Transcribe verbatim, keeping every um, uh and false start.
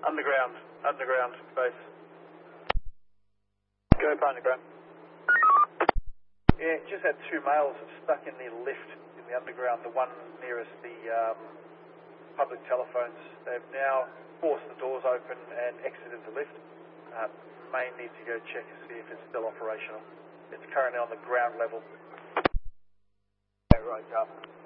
Underground, underground base. Go up underground. Yeah, just had two males stuck in the lift in the underground, the one nearest the um, public telephones. They've now forced the doors open and exited the lift. Uh, may need to go check to see if it's still operational. It's currently on the ground level. Yeah, right, up.